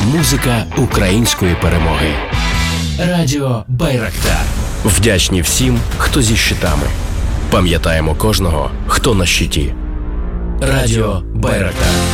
Музика української перемоги. Радіо Байрактар. Вдячні всім, хто зі щитами. Пам'ятаємо кожного, хто на щиті. Радіо Байрактар.